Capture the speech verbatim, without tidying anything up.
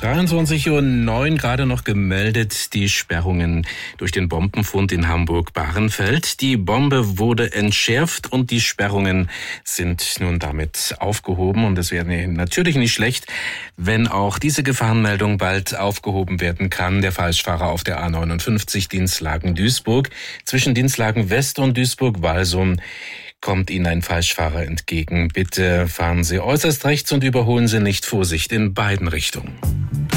dreiundzwanzig Uhr neun gerade noch gemeldet, die Sperrungen durch den Bombenfund in Hamburg-Bahrenfeld. Die Bombe wurde entschärft und die Sperrungen sind nun damit aufgehoben. Und es wäre natürlich nicht schlecht, wenn auch diese Gefahrenmeldung bald aufgehoben werden kann. Der Falschfahrer auf der A neunundfünfzig Dinslaken-Duisburg. Zwischen Dinslaken West und Duisburg-Walsum kommt Ihnen ein Falschfahrer entgegen. Bitte fahren Sie äußerst rechts und überholen Sie nicht. Vorsicht in beiden Richtungen.